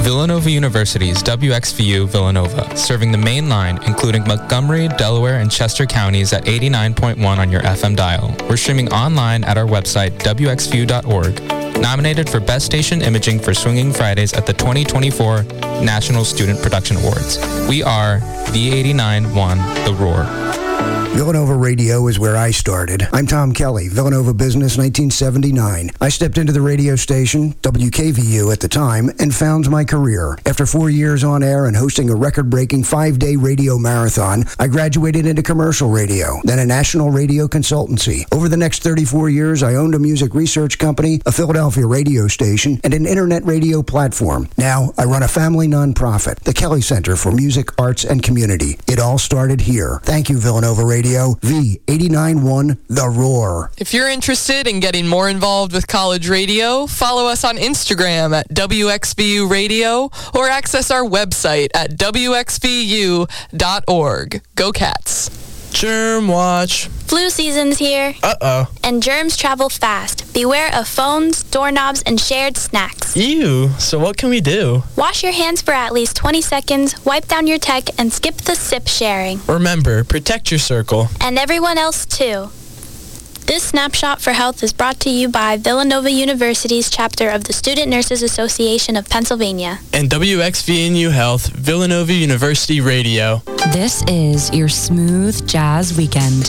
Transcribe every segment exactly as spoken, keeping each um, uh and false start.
Villanova University's W X V U Villanova, serving the main line, including Montgomery, Delaware, and Chester counties at eighty-nine point one on your F M dial. We're streaming online at our website, W X V U dot org. Nominated for Best Station Imaging for Swinging Fridays at the twenty twenty-four National Student Production Awards. We are V eighty-nine point one The Roar. Villanova Radio is where I started. I'm Tom Kelly, Villanova Business nineteen seventy-nine. I stepped into the radio station, W K V U at the time, and found my career. After four years on air and hosting a record-breaking five-day radio marathon, I graduated into commercial radio, then a national radio consultancy. Over the next thirty-four years, I owned a music research company, a Philadelphia radio station, and an internet radio platform. Now, I run a family nonprofit, the Kelly Center for Music, Arts, and Community. It all started here. Thank you, Villanova Radio. V eighty-nine point one The Roar. If you're interested in getting more involved with college radio, follow us on Instagram at W X V U Radio or access our website at W X V U dot org. Go Cats. Germ watch. Flu season's here. Uh-oh. And germs travel fast. Beware of phones, doorknobs, and shared snacks. Ew. So what can we do? Wash your hands for at least twenty seconds, wipe down your tech, and skip the sip sharing. Remember, protect your circle. And everyone else, too. This Snapshot for Health is brought to you by Villanova University's chapter of the Student Nurses Association of Pennsylvania. And W X V N U Health, Villanova University Radio. This is your smooth jazz weekend.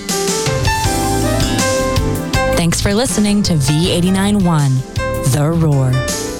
Thanks for listening to V eighty-nine point one, The Roar.